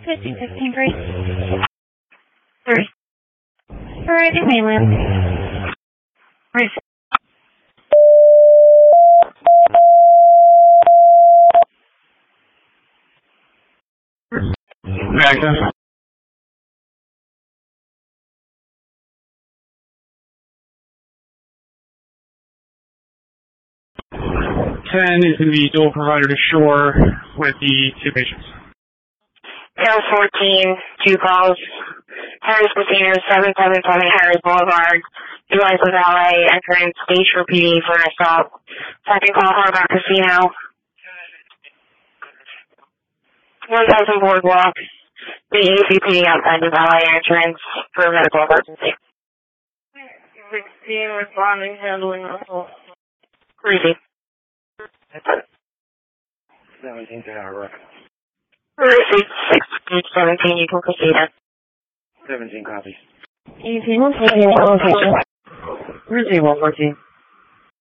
50-15 Grace. 3. Alrighty, mainland. Grace. Magna. 10 is going to be dual provider to shore with the 2 patients. Tail 14, 2 calls. Harris Casino, 777 Harris Boulevard. Utilize the valet, entrance, stage for PD for a stop. Second call, Hard Rock Casino. 1000 Boardwalk. The ACP outside the valet entrance for medical emergency. 16 responding, handling muscle. Crazy. 17 to Hard Rock. Receipt 17, you can proceed in. 17 copies. Easy 114, location. Receipt 114.